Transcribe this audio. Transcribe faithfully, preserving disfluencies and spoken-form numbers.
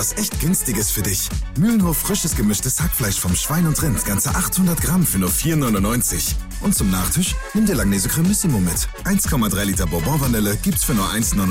Was echt günstiges für dich. Mühlenhof frisches gemischtes Hackfleisch vom Schwein und Rind, ganze achthundert Gramm für nur vier neunundneunzig. Und zum Nachtisch nimm dir Langnese Cremissimo mit. eins Komma drei Liter Bourbon Vanille gibt's für nur eins neunundneunzig.